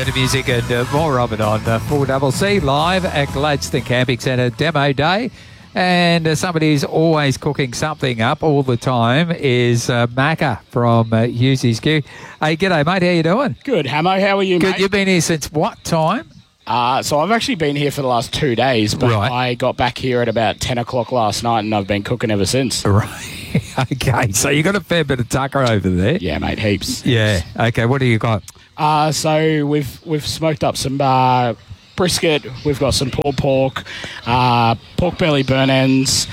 bit of music and more of it on 4CC live at Gladstone Camping Centre Demo Day. And somebody who's always cooking something up all the time is Macca from Hughes Q. Hey, g'day, mate. How you doing? Good, Hamo. How are you, Good. mate? You've been here since what time? So I've actually been here for the last 2 days, but Right. I got back here at about 10 o'clock last night, and I've been cooking ever since. Right. Okay, so you got a fair bit of tucker over there. Yeah, mate, heaps. Yeah. Okay, what do you got? So we've smoked up some brisket. We've got some pulled pork, pork belly burn ends,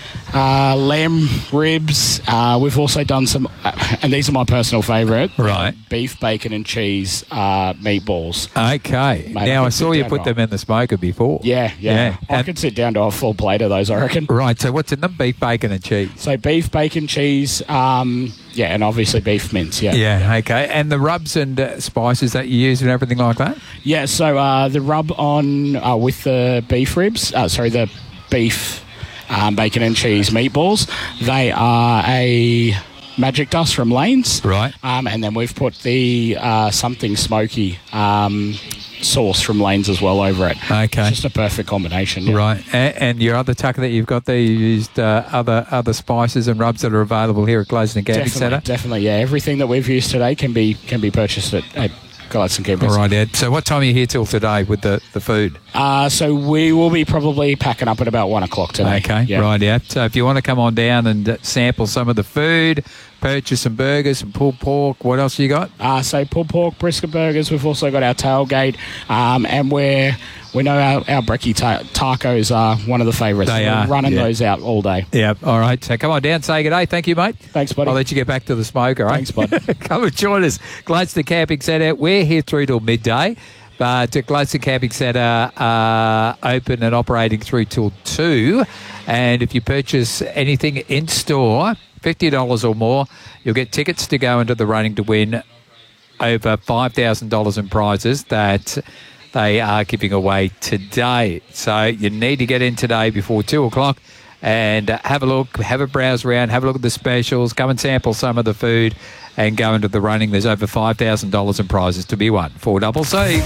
lamb ribs. We've also done some, and these are my personal favourite. Right. Beef, bacon, and cheese meatballs. Okay. Mate, Now, I I can saw sit you down put to them in the smoker before. Yeah. I And- could sit down to a full plate of those, I reckon. Right, so what's in them? Beef, bacon and cheese? So beef, bacon, cheese, and obviously beef mince, yeah. Yeah, okay. And the rubs and spices that you use and everything like that? Yeah, so the rub on with the beef ribs, the beef, bacon and cheese meatballs, they are a Magic Dust from Lane's. Right. And then we've put the something smoky sauce from Lane's as well over it. Okay. It's just a perfect combination. Yeah. Right. And your other tucker that you've got there, you used other spices and rubs that are available here at Gladstone Camping Centre? Definitely, yeah. Everything that we've used today can be purchased at Gladstone Camping All Centre. right, Ed. So what time are you here till today with the food? So we will be probably packing up at about 1 o'clock today. Okay, Yeah. right, yeah. So if you want to come on down and sample some of the food, purchase some burgers, some pulled pork, what else you got? So pulled pork, brisket burgers. We've also got our tailgate, and we know our brekkie tacos are one of the favourites. They We're are, running yeah. those out all day. Yeah, all right. So come on down, say good day. Thank you, mate. Thanks, buddy. I'll let you get back to the smoker, right? Thanks, bud. Come and join us. Gladstone Camping Centre. We're here through till midday, but Gladstone Camping Centre open and operating through till 2. And if you purchase anything in store, $50 or more, you'll get tickets to go into the running to win over $5,000 in prizes that they are giving away today. So you need to get in today before 2 o'clock and have a look, have a browse around, have a look at the specials, come and sample some of the food and go into the running. There's over $5,000 in prizes to be won. 4CC.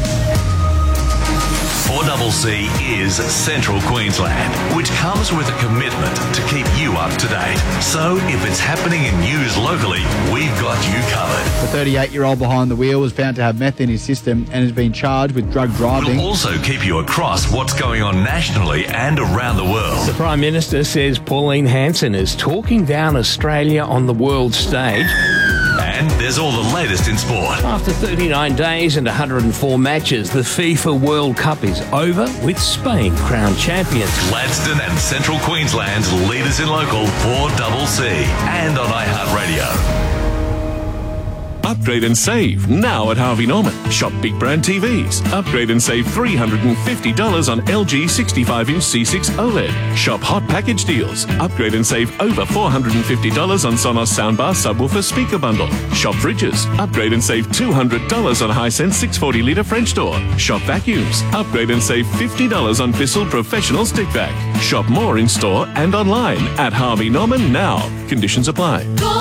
4CC is Central Queensland, which comes with a commitment to keep you up to date. So if it's happening in news locally, we've got you covered. The 38-year-old behind the wheel was found to have meth in his system and has been charged with drug driving. We'll also keep you across what's going on nationally and around the world. The Prime Minister says Pauline Hanson is talking down Australia on the world stage. And there's all the latest in sport. After 39 days and 104 matches, the FIFA World Cup is over with Spain crowned champions. Gladstone and Central Queensland's leaders in local 4CC and on iHeartRadio. Upgrade and save now at Harvey Norman. Shop big brand TVs. Upgrade and save $350 on LG 65-inch C6 OLED. Shop hot package deals. Upgrade and save over $450 on Sonos soundbar subwoofer speaker bundle. Shop fridges. Upgrade and save $200 on Hisense 640-litre French door. Shop vacuums. Upgrade and save $50 on Bissell Professional Stick Vac. Shop more in store and online at Harvey Norman now. Conditions apply.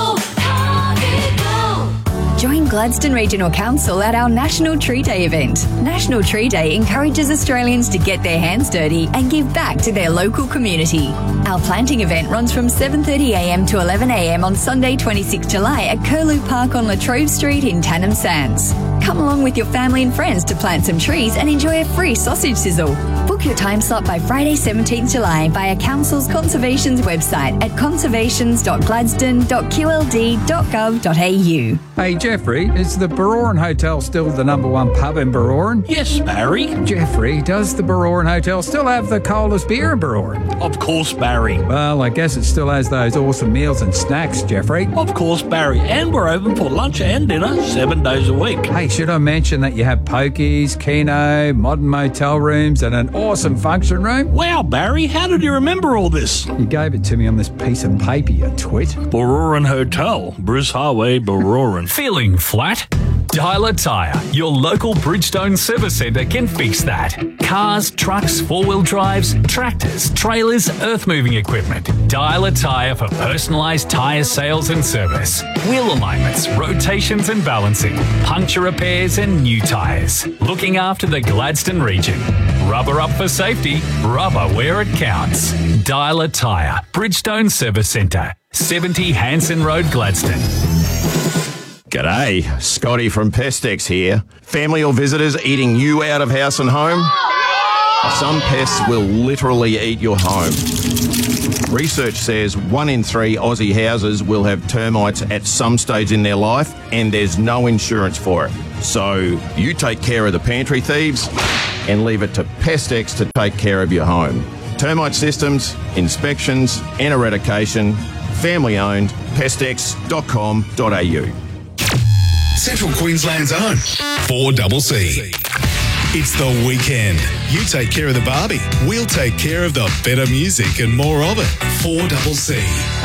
Join Gladstone Regional Council at our National Tree Day event. National Tree Day encourages Australians to get their hands dirty and give back to their local community. Our planting event runs from 7:30am to 11am on Sunday 26 July at Curlew Park on Latrobe Street in Tannum Sands. Come along with your family and friends to plant some trees and enjoy a free sausage sizzle. Book your time slot by Friday 17th July via Council's Conservations website at conservations.gladstone.qld.gov.au. Hey, Jeffrey, is the Baroran Hotel still the number one pub in Baroran? Yes, Barry. Jeffrey, does the Baroran Hotel still have the coldest beer in Baroran? Of course, Barry. Well, I guess it still has those awesome meals and snacks, Jeffrey. Of course, Barry. And we're open for lunch and dinner 7 days a week. Hey, should I mention that you have pokies, keno, modern motel rooms and an awesome function room? Wow, Barry, how did you remember all this? You gave it to me on this piece of paper, you twit. Baroran Hotel, Bruce Highway, Baroran. Feeling flat? Dialer Tyre, your local Bridgestone service centre can fix that. Cars, trucks, four-wheel drives, tractors, trailers, earth-moving equipment. Dialer Tyre for personalised tyre sales and service. Wheel alignments, rotations and balancing, puncture repairs and new tyres. Looking after the Gladstone region. Rubber up for safety, rubber where it counts. Dialer Tyre, Bridgestone Service Centre, 70 Hanson Road, Gladstone. G'day, Scotty from Pestex here. Family or visitors eating you out of house and home? Some pests will literally eat your home. Research says 1 in 3 Aussie houses will have termites at some stage in their life, and there's no insurance for it. So you take care of the pantry thieves and leave it to Pestex to take care of your home. Termite systems, inspections and eradication. Family owned. Pestex.com.au. Central Queensland's own 4CC. It's the weekend. You take care of the Barbie. We'll take care of the better music and more of it. 4CC.